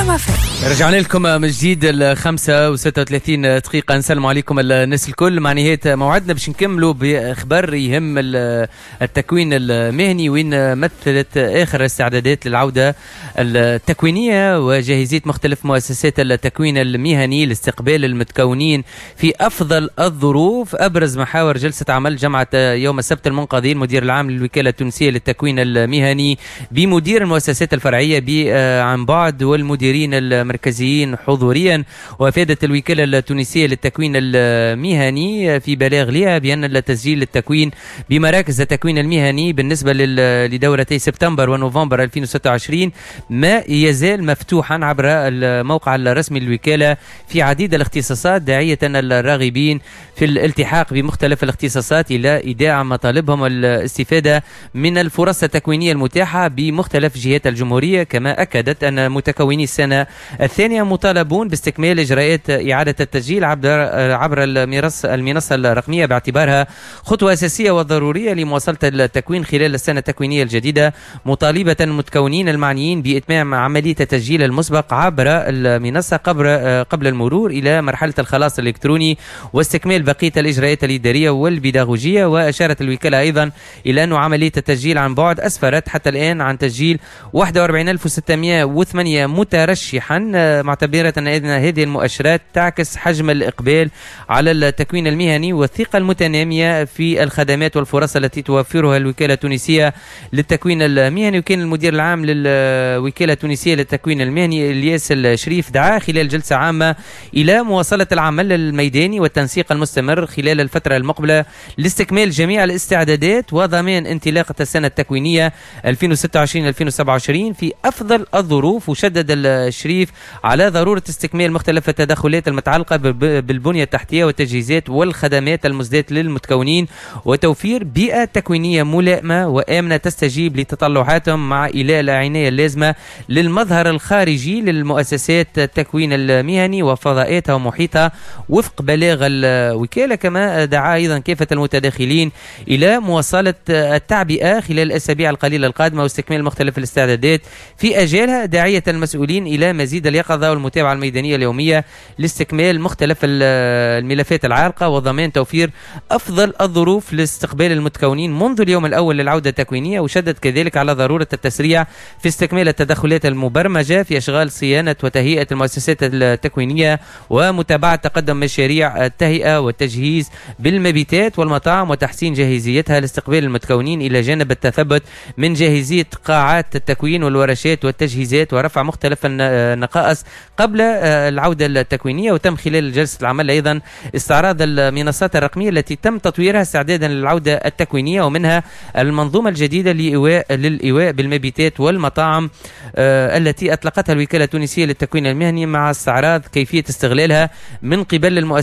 رجعنا لكم من جديد 5:36 نسلم عليكم الناس الكل مع نهاية موعدنا باش نكملوا بأخبار يهم التكوين المهني، وين مثلت آخر استعدادات للعودة التكوينية وجاهزية مختلف مؤسسات التكوين المهني لاستقبال المتكونين في أفضل الظروف. أبرز محاور جلسة عمل جمعة يوم السبت المنقضي المدير العام للوكالة التونسية للتكوين المهني بمدير المؤسسات الفرعية عن بعد والمديرين المركزيين حضوريا. وافادت الوكالة التونسية للتكوين المهني في بلاغ لها بأن التسجيل للتكوين بمراكز التكوين المهني بالنسبة لدورتي سبتمبر ونوفمبر 2026 ما يزال مفتوحا عبر الموقع الرسمي للوكالة في عديد الاختصاصات، داعية الراغبين في الالتحاق بمختلف الاختصاصات إلى إيداع مطالبهم والاستفادة من الفرص التكوينية المتاحة بمختلف جهات الجمهورية. كما أكدت أن متكوني السنة الثانية مطالبون باستكمال إجراءات إعادة التسجيل عبر المنصة الرقمية باعتبارها خطوة أساسية وضرورية لمواصلة التكوين خلال السنة التكوينية الجديدة، مطالبة المتكونين المعنيين بإتمام عملية التسجيل المسبق عبر المنصة قبل المرور إلى مرحلة الخلاص الإلكتروني واستكمال بقية الإجراءات الإدارية والبيداغوجية. وأشارت الوكالة أيضا إلى أن عملية التسجيل عن بعد أسفرت حتى الآن عن تسجيل 41608 مترشحا، معتبرة أن هذه المؤشرات تعكس حجم الإقبال على التكوين المهني والثقة المتنامية في الخدمات والفرص التي توفرها الوكالة التونسية للتكوين المهني. وكان المدير العام للوكالة التونسية للتكوين المهني الياس الشريف دعا خلال جلسة عامة إلى مواصلة العمل الميداني والتنسيق المستمر خلال الفترة المقبلة لاستكمال جميع الاستعدادات وضمان انطلاقة السنة التكوينية 2026-2027 في أفضل الظروف. وشدد الشريف على ضرورة استكمال مختلف التدخلات المتعلقة بالبنية التحتية والتجهيزات والخدمات المزداة للمتكونين وتوفير بيئة تكوينية ملائمة وآمنة تستجيب لتطلعاتهم مع إيلاء العناية اللازمة للمظهر الخارجي للمؤسسات التكوين المهني وفضاءاتها ومحيطها وفق بلاغ الوكالة. كما دعا أيضا كافة المتداخلين إلى مواصلة التعبئة خلال الأسابيع القليلة القادمة واستكمال مختلف الاستعدادات في أجالها، داعية المسؤولين إلى مزيد اليقظة والمتابعة الميدانية اليومية لاستكمال مختلف الملفات العالقة وضمان توفير أفضل الظروف لاستقبال المتكونين منذ اليوم الأول للعودة التكوينية. وشدد كذلك على ضرورة التسريع في استكمال التدخلات المبرمجة في أشغال صيانة وتهيئة المؤسسات التكوينية ومتابعة تقدم مشاريع التهيئة والتجهيز بالمبيتات والمطاعم وتحسين جاهزيتها لاستقبال المتكونين، إلى جانب التثبت من جاهزية قاعات التكوين والورشات والتجهيزات ورفع مختلف النقائص قبل العودة التكوينية. وتم خلال جلسة العمل أيضا استعراض المنصات الرقمية التي تم تطويرها استعدادا للعودة التكوينية، ومنها المنظومة الجديدة للإيواء بالمبيتات والمطاعم التي أطلقتها الوكالة التونسية للتكوين المهني مع استعراض كيفية استغلالها من قبل المؤسسات